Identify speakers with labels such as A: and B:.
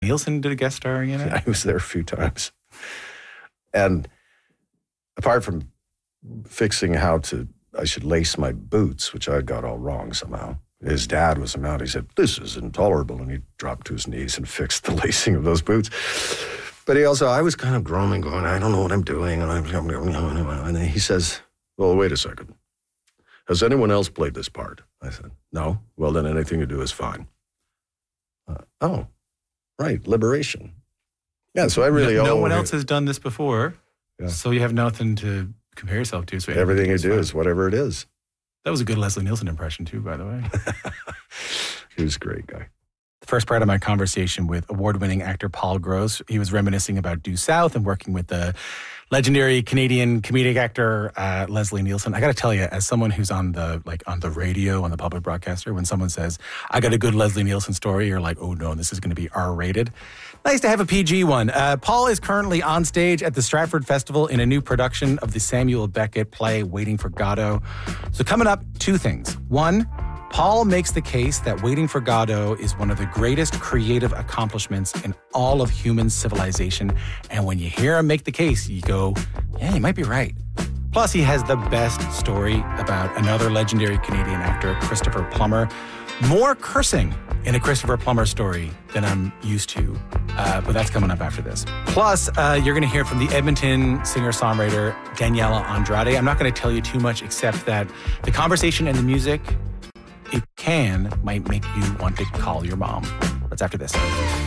A: Nielsen did a guest starring in it?
B: Yeah, I was there a few times. And apart from fixing how I should lace my boots, which I got all wrong somehow. His dad was out. He said, "This is intolerable." And he dropped to his knees and fixed the lacing of those boots. But I was kind of groaning, going, "I don't know what I'm doing." And then he says, "Well, wait a second. Has anyone else played this part?" I said, "No." "Well, then anything you do is fine." Oh, right, liberation. Yeah, so I really
A: no one else has done this before,
B: yeah.
A: So you have nothing to compare yourself to. So
B: everything you do is whatever it is.
A: That was a good Leslie Nielsen impression too, by the way.
B: He was a great guy.
A: The first part of my conversation with award-winning actor Paul Gross, he was reminiscing about Due South and working with the legendary Canadian comedic actor Leslie Nielsen. I got to tell you, as someone who's on the radio, on the public broadcaster, when someone says, "I got a good Leslie Nielsen story," you're like, "Oh no, this is going to be R-rated." Nice to have a PG one. Paul is currently on stage at the Stratford Festival in a new production of the Samuel Beckett play, Waiting for Godot. So coming up, two things. One, Paul makes the case that Waiting for Godot is one of the greatest creative accomplishments in all of human civilization. And when you hear him make the case, you go, yeah, he might be right. Plus, he has the best story about another legendary Canadian actor, Christopher Plummer. More cursing in a Christopher Plummer story than I'm used to, but that's coming up after this. Plus, you're going to hear from the Edmonton singer-songwriter Daniela Andrade. I'm not going to tell you too much except that the conversation and the music, might make you want to call your mom. That's after this.